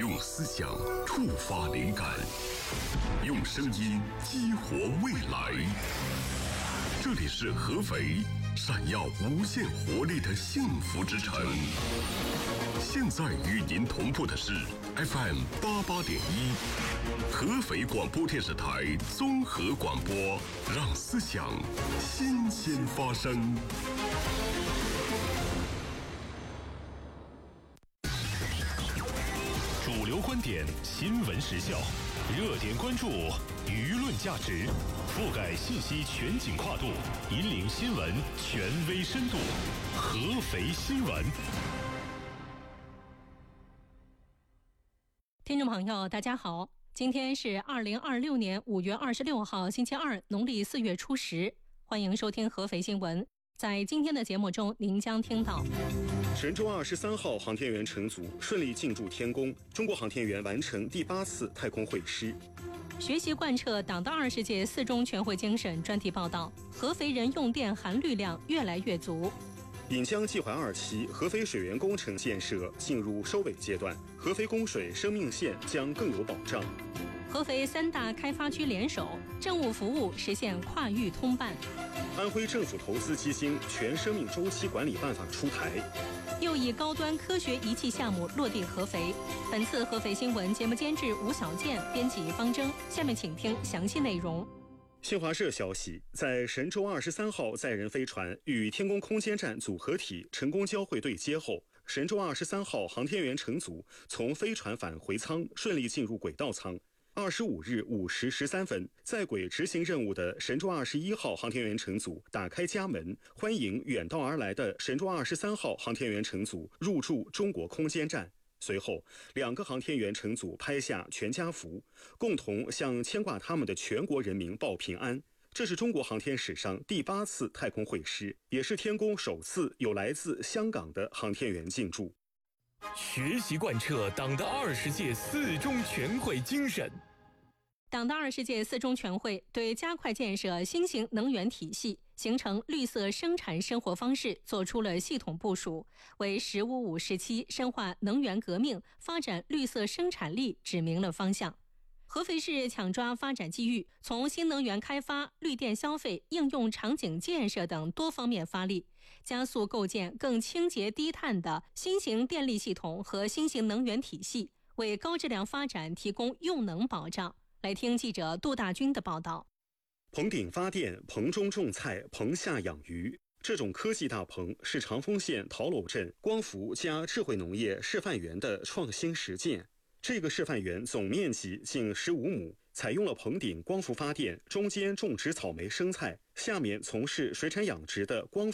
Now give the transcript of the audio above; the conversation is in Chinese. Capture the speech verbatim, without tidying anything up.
用思想触发灵感，用声音激活未来。这里是合肥闪耀无限活力的幸福之城。现在与您同步的是 F M 八八点一，合肥广播电视台综合广播，让思想新鲜发生。主流观点，新闻时效，热点关注，舆论价值，覆盖信息全景跨度，引领新闻权威深度。合肥新闻。 听众朋友大家好，今天是二零二六年五月二十六号星期二，农历四月初十，欢迎收听合肥新闻。在今天的节目中，您将听到神舟二十三号航天员乘组顺利进驻天宫，中国航天员完成第八次太空会师。 学习贯彻党的二十届四中全会精神专题报道，合肥人用电含氯量越来越足。 引江计划二期合肥水源工程建设进入收尾阶段，合肥供水生命线将更有保障。 合肥三大开发区联手，政务服务实现跨域通办。 安徽政府投资基金全生命周期管理办法出台。 又一高端科学仪器项目落地合肥。本次合肥新闻节目监制吴小健，编辑方征。下面请听详细内容。 新华社消息，在神舟二十三号载人飞船与天宫空间站组合体成功交会对接后，神舟二十三号航天员乘组从飞船返回舱顺利进入轨道舱。二十五日五时十三分，在轨执行任务的神舟二十一号航天员乘组打开家门，欢迎远道而来的神舟二十三号航天员乘组入驻中国空间站。随后，两个航天员乘组拍下全家福，共同向牵挂他们的全国人民报平安。这是中国航天史上第八次太空会师，也是天宫首次有来自香港的航天员进驻。 学习贯彻党的二十届四中全会精神。 党的二十届四中全会对加快建设新型能源体系、形成绿色生产生活方式做出了系统部署，为“十五五”时期深化能源革命、发展绿色生产力指明了方向。合肥市抢抓发展机遇，从新能源开发、绿电消费、应用场景建设等多方面发力，加速构建更清洁低碳的新型电力系统和新型能源体系，为高质量发展提供用能保障。来听记者杜大军的报道。 棚顶发电，棚中种菜，棚下养鱼。这种科技大棚是长丰县陶楼镇光伏加智慧农业示范园的创新实践。这个示范园总面积近十五亩，采用了棚顶光伏发电，中间种植草莓生菜，下面从事水产养殖的光伏